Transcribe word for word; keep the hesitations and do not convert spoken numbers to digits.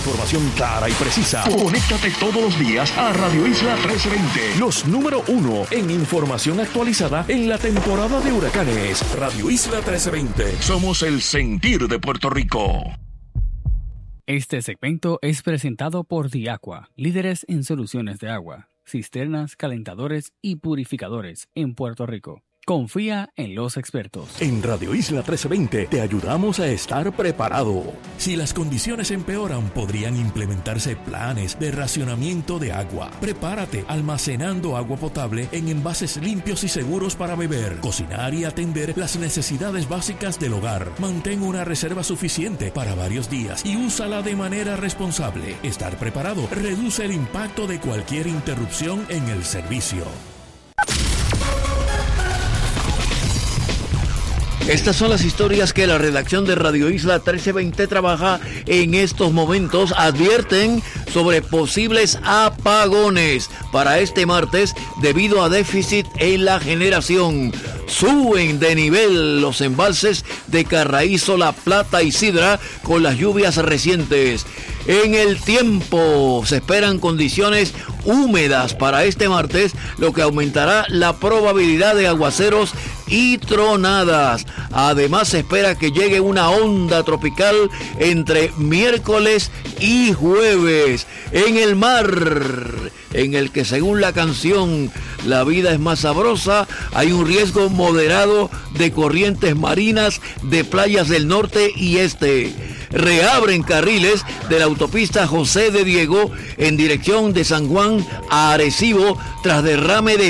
información clara y precisa. Conéctate todos los días a Radio Isla trece veinte. Los número uno en información actualizada en la temporada de huracanes. Radio Isla trece veinte. Somos el sentir de Puerto Rico. Este segmento es presentado por Diaqua, líderes en soluciones de agua, cisternas, calentadores y purificadores en Puerto Rico. Confía en los expertos. En Radio Isla trece veinte te ayudamos a estar preparado. Si las condiciones empeoran, podrían implementarse planes de racionamiento de agua. Prepárate almacenando agua potable en envases limpios y seguros para beber, cocinar y atender las necesidades básicas del hogar. Mantén una reserva suficiente para varios días y úsala de manera responsable. Estar preparado reduce el impacto de cualquier interrupción en el servicio. Estas son las historias que la redacción de Radio Isla trece veinte trabaja en estos momentos. Advierten sobre posibles apagones para este martes debido a déficit en la generación. Suben de nivel los embalses de Carraízo, La Plata y Sidra con las lluvias recientes. En el tiempo se esperan condiciones húmedas para este martes, lo que aumentará la probabilidad de aguaceros y tronadas. Además se espera que llegue una onda tropical entre miércoles y jueves. En el mar, en el que según la canción La vida es más sabrosa, hay un riesgo moderado de corrientes marinas de playas del norte y este. Reabren carriles de la autopista José de Diego en dirección de San Juan a Arecibo tras derrame de